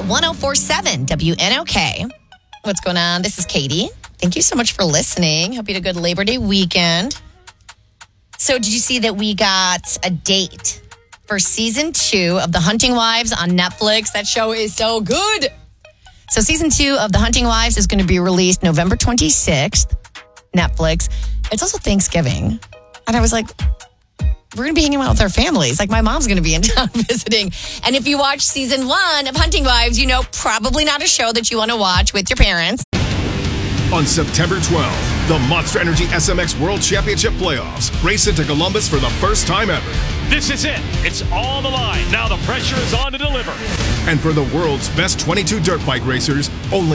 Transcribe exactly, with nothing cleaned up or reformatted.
one oh four point seven W N O K. What's going on? This is Katie. Thank you so much for listening. Hope you had a good Labor Day weekend. So did you see that we got a date for season two of The Hunting Wives on Netflix? That show is so good. So season two of The Hunting Wives is going to be released November twenty-sixth, Netflix. It's also Thanksgiving. And I was like, we're going to be hanging out with our families. Like, my mom's going to be in town visiting. And if you watch season one of Hunting Wives, you know probably not a show that you want to watch with your parents. On September twelfth, the Monster Energy S M X World Championship Playoffs race into Columbus for the first time ever. This is it. It's on the line. Now the pressure is on to deliver. And for the world's best twenty-two dirt bike racers, only